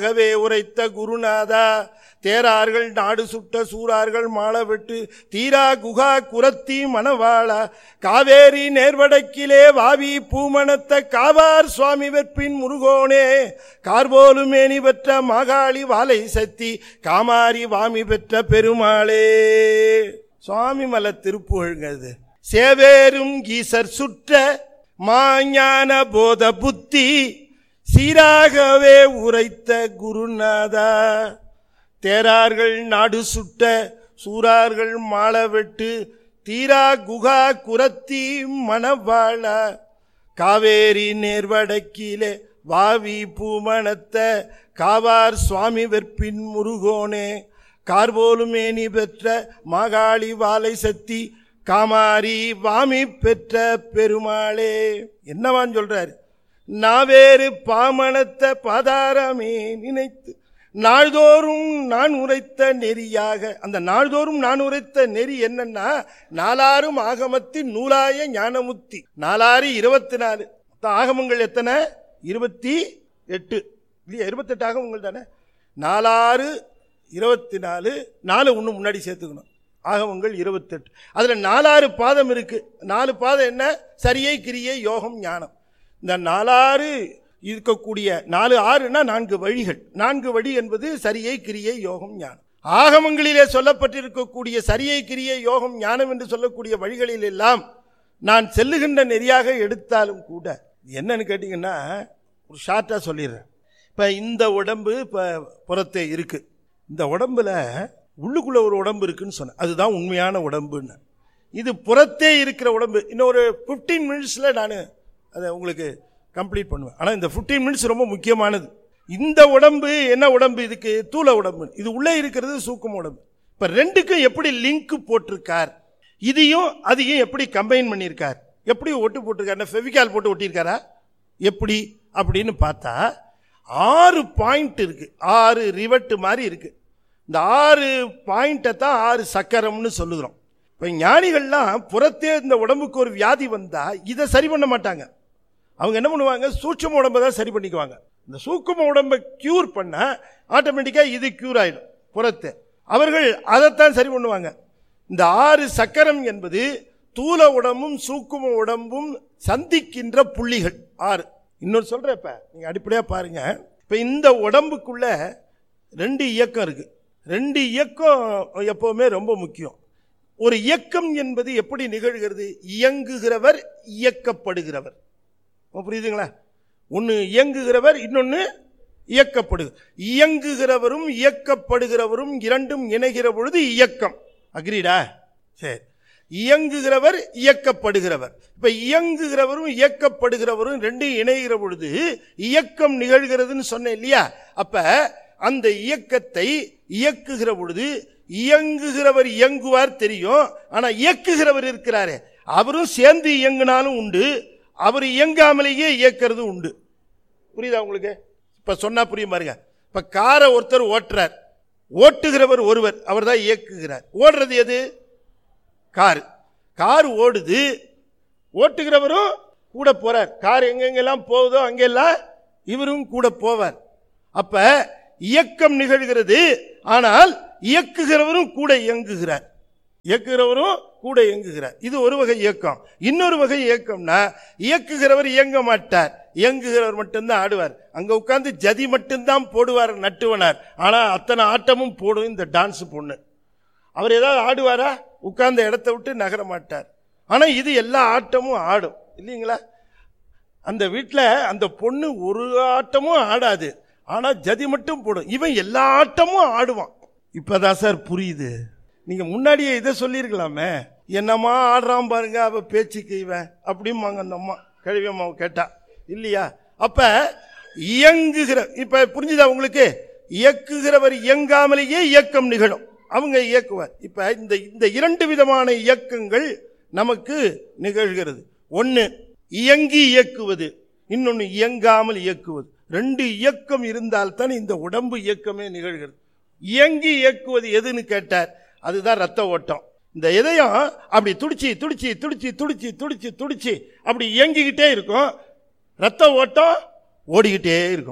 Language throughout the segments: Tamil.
உரைத்த குருநாதா, தேரார்கள் நாடு சுட்ட சூரார்கள் மாளவெட்டு தீரா குகா குரத்தி மணவாளா, காவேரி நேர்வடக்கிலே வாவி பூமணத்த காவார் சுவாமி வெற்பின் முருகோனே, கார்போலு மேனி பெற்ற மாகாளி வாலை சத்தி காமாரி வாமி பெற்ற பெருமாளே. சுவாமி மலை திருப்புகழ்ங்கிறது. சேவேரும் ஈசர் சுற்ற மாஞான போத புத்தி சீராகவே உரைத்த குருநாதா, தேரார்கள் நாடு சுட்ட சூரார்கள் மாளவெட்டு தீரா குகா குரத்தி மணவாளா, காவேரி நேர்வடக்கிலே வாவி பூமணத்த காவார் சுவாமி வெற்பின் முருகோனே, கார்போலு மேனி பெற்ற மாகாளி வாலை சத்தி காமாரி வாமி பெற்ற பெருமாளே. என்னவான்னு சொல்றாரு? நாவேறு பாமணத்த பாதாரமே நினைத்து நாள்தோறும் நான் உரைத்த நெறியாக. அந்த நாள்தோறும் நான் உரைத்த நெறி என்னன்னா, நாலாரும் ஆகமத்தின் நூலாய ஞானமுத்தி. 4 24. ஆகமங்கள் எத்தனை? 28 இல்லையா? 28 ஆகமங்கள் தானே. 4 24, 4 ஒன்று முன்னாடி சேர்த்துக்கணும். ஆகமங்கள் 28. அதுல 4 பாதம் இருக்கு. 4 பாதம் என்ன? சரியை கிரியை யோகம் ஞானம். இந்த 4 இருக்கக்கூடிய 4 6னா 4 வழிகள். 4 வழி என்பது சரியை கிரியை யோகம் ஞானம். ஆகமங்களிலே சொல்லப்பட்டிருக்கக்கூடிய சரியை கிரியை யோகம் ஞானம் என்று சொல்லக்கூடிய வழிகளில் எல்லாம் நான் செல்லுகின்ற நெறியாக எடுத்தாலும் கூட என்னன்னு கேட்டீங்கன்னா, ஒரு ஷார்ட்டா சொல்லிடுறேன். இப்ப இந்த உடம்பு இப்ப புறத்தே இருக்கு. இந்த உடம்புல உள்ளுக்குள்ள ஒரு உடம்பு இருக்குன்னு சொன்ன, அதுதான் உண்மையான உடம்புன்னு. இது புறத்தே இருக்கிற உடம்பு. இன்னொரு 15 மினிட்ஸ்ல நான் அதை உங்களுக்கு கம்ப்ளீட் பண்ணுவேன். ஆனால் இந்த 15 மினிட்ஸ் ரொம்ப முக்கியமானது. இந்த உடம்பு என்ன உடம்பு? இதுக்கு தூள உடம்பு, இது உள்ளே இருக்கிறது சூக்கும உடம்பு. இப்போ ரெண்டுக்கும் எப்படி லிங்க் போட்டிருக்கார், இதையும் அதையும் எப்படி கம்பைன் பண்ணியிருக்கார், எப்படி ஒட்டு போட்டிருக்காரு? ஃபெவிகால் போட்டு ஒட்டியிருக்காரா எப்படி அப்படின்னு பார்த்தா 6 பாயிண்ட் இருக்கு. 6 ரிவெட் மாதிரி இருக்கு. இந்த 6 பாயிண்டை தான் 6 சக்கரம்னு சொல்லுகிறோம். இப்போ ஞானிகள்லாம் புறத்தே இந்த உடம்புக்கு ஒரு வியாதி வந்தா இதை சரி பண்ண மாட்டாங்க. அவங்க என்ன பண்ணுவாங்க? சூட்சும உடம்பை தான் சரி பண்ணிக்குவாங்க. இந்த சூக்கும உடம்பை கியூர் பண்ண ஆட்டோமேட்டிக்காக இது கியூர் ஆயிடும் புறத்தே. அவர்கள் அதைத்தான் சரி பண்ணுவாங்க. இந்த 6 சக்கரம் என்பது தூல உடம்பும் சூக்கும உடம்பும் சந்திக்கின்ற புள்ளிகள் 6. இன்னொரு சொல்றேன், இப்ப நீங்க அடிப்படையா பாருங்க. இப்ப இந்த உடம்புக்குள்ள 2 இயக்கம் இருக்கு. 2 இயக்கம் எப்பவுமே ரொம்ப முக்கியம். ஒரு இயக்கம் என்பது எப்படி நிகழ்கிறது? இயங்குகிறவர், இயக்கப்படுகிறவர். புரியுதுங்களா? ஒன்று இயங்குகிறவர், இன்னொன்று இயக்கப்படுகிறது. இயங்குகிறவரும் இயக்கப்படுகிறவரும் இரண்டும் இணைகிற பொழுது இயக்கம். அக்ரீடா? சரி. இயங்குகிறவர் இயக்கப்படுகிறவர். இப்ப இயங்குகிறவரும் இயக்கப்படுகிறவரும் ரெண்டும் இணைகிற பொழுது இயக்கம் நிகழ்கிறதுன்னு சொன்னேன் இல்லையா? அப்ப அந்த இயக்கத்தை இயக்குகிற பொழுது இயங்குகிறவர் இயங்குவார் தெரியும். ஆனா இயக்குகிறவர் இருக்கிறாரே, அவரும் சேர்ந்து இயங்கினாலும் உண்டு, அவர் இயங்காமலேயே இயக்கிறது உண்டு. புரியுதா உங்களுக்கு? இப்ப சொன்னா புரியும் பாருங்க. இப்ப காரை ஒருத்தர் ஓட்டுறார், ஓட்டுகிறவர் ஒருவர், அவர் தான் இயக்குகிறார். ஓடுறது எது? கார். கார் ஓடுது, ஓட்டுகிறவரும் கூட போறார். கார் எங்கெங்கெல்லாம் போகுதோ அங்கெல்லாம் இவரும் கூட போவார். அப்ப இயக்கம் நிகழ்கிறது, ஆனால் இயக்குகிறவரும் கூட இயங்குகிறார். இயக்குகிறவரும் கூட இயங்குகிறார். இது ஒரு வகை இயக்கம். இன்னொரு வகை இயக்கம்னா இயக்குகிறவர் இயங்க மாட்டார், இயங்குகிறவர் மட்டும்தான் ஆடுவார். அங்க உட்கார்ந்து ஜதி மட்டும்தான் போடுவார் நட்டுவனார். ஆனா அத்தனை ஆட்டமும் போடும் இந்த டான்ஸ் பொண்ணு. அவர் ஏதாவது ஆடுவாரா? உட்கார்ந்த இடத்த விட்டு நகர மாட்டார். ஆனா இது எல்லா ஆட்டமும் ஆடும் இல்லைங்களா? அந்த வீட்டில் அந்த பொண்ணு ஒரு ஆட்டமும் ஆடாது, ஆனா ஜதி மட்டும் போடும். இவன் எல்லா ஆட்டமும் ஆடுவான். இப்பதான் சார் புரியுது. நீங்க முன்னாடியே இதை சொல்லியிருக்கலாமே, என்னம்மா ஆடுறான் பாருங்க அவ பேச்சுக்கு இவன் அப்படிம்பாங்க அந்த அம்மா, கழுவி அம்மாவை கேட்டா இல்லையா? அப்ப இயங்குகிற, இப்ப புரிஞ்சுதா உங்களுக்கு? இயக்குகிறவர் இயங்காமலேயே இயக்கம் நிகழும், அவங்க இயக்குவார். இப்ப இந்த 2 விதமான இயக்கங்கள் நமக்கு நிகழ்கிறது. ஒன்னு இயங்கி இயக்குவது, இன்னொன்னு இயங்காமல் இயக்குவது. 2 இயக்கம் இருந்தால்தான் இந்த உடம்பு இயக்கமே நிகழ்கிறது. இயங்கி இயக்குவது எதுன்னு கேட்டார், அதுதான் ரத்த ஓட்டம். இந்த இதயம் அப்படி துடிச்சு துடிச்சு துடிச்சு துடிச்சு துடிச்சு துடிச்சு அப்படி இயங்கிக்கிட்டே இருக்கும், ரத்த ஓட்டம் ஓடிக்கிட்டே இருக்கும்.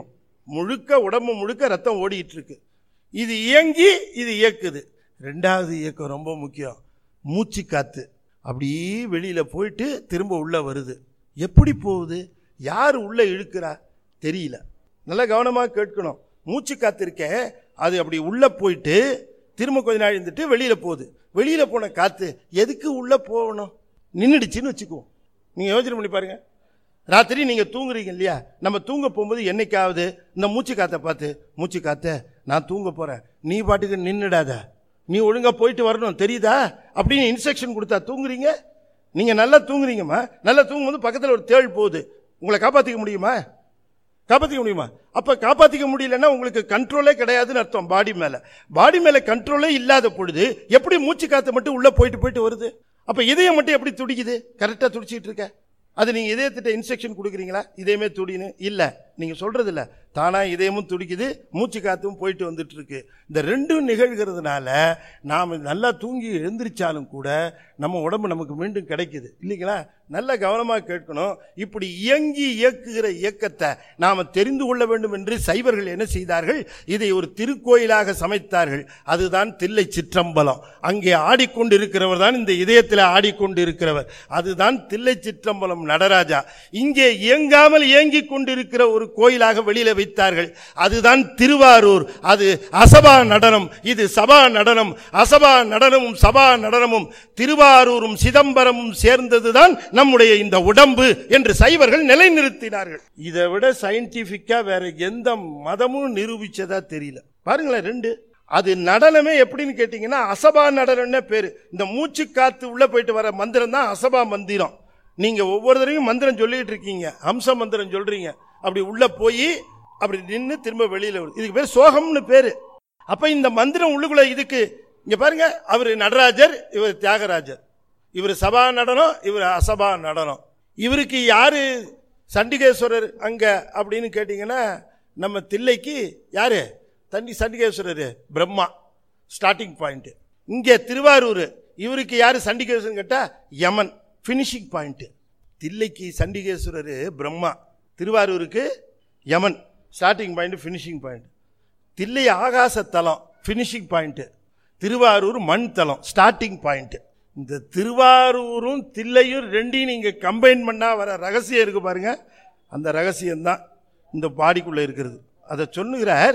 முழுக்க உடம்பு முழுக்க ரத்தம் ஓடிட்டு இருக்கு. இது இயங்கி இது இயக்குது. ரெண்டாவது இயக்கம் ரொம்ப முக்கியம். மூச்சு காத்து அப்படியே வெளியில போயிட்டு திரும்ப உள்ள வருது. எப்படி போகுது, யார் உள்ள இழுக்கிறா தெரியல. நல்லா கவனமாக கேட்கணும். மூச்சு காத்து இருக்க, அது அப்படி உள்ள போயிட்டு திரும்ப கொஞ்ச நாள் இருந்துட்டு வெளியில போகுது. வெளியில போன காத்து எதுக்கு உள்ள போகணும்? நின்றுடுச்சுன்னு வச்சுக்குவோம். நீங்க யோசனை பண்ணி பாருங்க. ராத்திரி நீங்க தூங்குறீங்க இல்லையா, நம்ம தூங்க போகும்போது என்னைக்காவது இந்த மூச்சு காத்தை பார்த்து, மூச்சு காத்த நான் தூங்க போறேன், நீ பாட்டுக்கு நின்றுடாத, நீ ஒழுங்கா போயிட்டு வரணும் தெரியுதா அப்படின்னு இன்ஸ்ட்ரக்ஷன் கொடுத்தா தூங்குறீங்க? நீங்க நல்லா தூங்குறீங்கம்மா, நல்லா தூங்கும்போது பக்கத்தில் ஒரு தேள் போகுது, உங்களை காப்பாற்றிக்க முடியுமா? காப்பாற்றிக்க முடியுமா? அப்ப காப்பாற்றிக்க முடியலன்னா உங்களுக்கு கண்ட்ரோலே கிடையாதுன்னு அர்த்தம். பாடி மேல கண்ட்ரோலே இல்லாத பொழுது எப்படி மூச்சு காத்து மட்டும் உள்ள போயிட்டு வருது? அப்ப இதயம் மட்டும் எப்படி துடிக்குது? கரெக்டா துடிச்சிட்டு இருக்க. அது நீங்க இதயத்திட்ட இன்ஸ்ட்ரக்ஷன் கொடுக்குறீங்களா இதயமே துடின்னு? இல்ல, நீங்க சொல்றது இல்ல, தானா இதயமும் துடிக்குது, மூச்சு காத்தும் போயிட்டு வந்துட்டு இருக்கு. இந்த ரெண்டும் நிகழ்கிறதுனால நாம் நல்லா தூங்கி எழுந்திரிச்சாலும் கூட நம்ம உடம்பு நமக்கு மீண்டும் கிடைக்குது இல்லைங்களா? நல்ல கவனமாக கேட்கணும். இப்படி இயக்குகிற இயக்கத்தை நாம் தெரிந்து கொள்ள வேண்டும் என்று சைவர்கள் என்ன செய்தார்கள், இதை ஒரு திருக்கோயிலாக சமைத்தார்கள். அதுதான் தில்லை சிற்றம்பலம். அங்கே ஆடிக்கொண்டிருக்கிறவர் தான் இந்த இதயத்தில் ஆடிக்கொண்டிருக்கிறவர், அதுதான் தில்லை சிற்றம்பலம் நடராஜா. இங்கே இயங்காமல் இயங்கிக் கொண்டிருக்கிற ஒரு கோயிலாக வெளியில வைத்தார்கள், அதுதான் திருவாரூர். அது அசபா நடனம், இது சபா நடனம். அசபா நடனமும் சபா நடனமும் திருவாரூரும் சிதம்பரமும் சேர்ந்ததுதான் நம்முடைய இந்த உடம்பு என்று சைவர்கள் நிலைநிறுத்தினார்கள். இதை விட சயின்டிபிக்கா வேற எந்த மதமும் நிரூபிச்சதா தெரியல. பாருங்களேன், ரெண்டு. அது நடனமே எப்படின்னு கேட்டீங்கன்னா அசபா நடனம்னு பேரு. இந்த மூச்சு காத்து உள்ள போயிட்டு வர மந்திரம் தான் அசபா மந்திரம். நீங்க ஒவ்வொருத்தரையும் மந்திரம் சொல்லிட்டு இருக்கீங்க, அம்ச மந்திரம் சொல்றீங்க, அப்படி உள்ள போய் அப்படி நின்று திரும்ப வெளியில வருது. இதுக்கு பேர் சோகம்னு பேரு. அப்ப இந்த மந்திரம் உள்ளுக்குள்ள இதுக்கு இங்க பாருங்க, அவர் நடராஜர், இவர் தியாகராஜர், இவர் சபா நடனம், இவர் அசபா நடனம். இவருக்கு யாரு சண்டிகேஸ்வரர் அங்க அப்படின்னு கேட்டீங்கன்னா நம்ம தில்லைக்கு யாரு சண்டிகேஸ்வரர்? Brahma starting point. இங்க திருவாரூர் இவருக்கு யாரு சண்டிகேஸ்வரர் கேட்டா யமன் பினிஷிங் பாயிண்ட். தில்லைக்கு சண்டிகேஸ்வரர் பிரம்மா, திருவாரூருக்கு யமன் starting point finishing point. Thillai ஆகாச தலம் பினிஷிங் பாயிண்ட், திருவாரூர் மண் தலம் ஸ்டார்டிங் பாயிண்ட். இந்த திருவாரூரும் தில்லையும் ரெண்டையும் நீங்க கம்பைன் பண்ணா வர ரகசியம் இருக்கு பாருங்க, அந்த ரகசியம்தான் இந்த பாடிக்குள்ள இருக்கிறது. அதை சொல்லுகிறார்.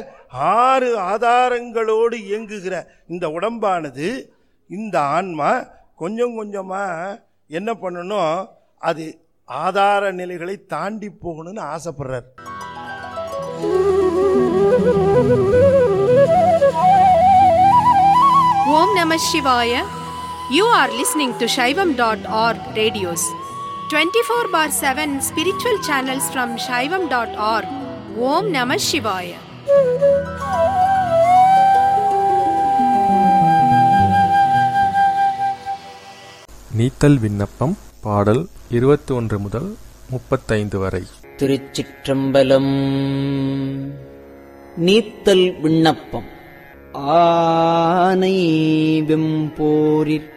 6 ஆதாரங்களோடு இயங்குகிற இந்த உடம்பானது, இந்த ஆன்மா கொஞ்சம் கொஞ்சமா என்ன பண்ணணும், அது ஆதார நிலைகளை தாண்டி போகணும்னு ஆசைப்படுறார். Om Namah Shivaya. You are listening to Shaivam.org radios. 24/7 spiritual channels from Shaivam.org. Om Namah Shivaya. நீத்தல் விண்ணப்பம் பாடல் 21 முதல் 35 வரை. திருச்சிற்றம்பலம். நீத்தல் விண்ணப்பம். ஆனை வெம்போரிற்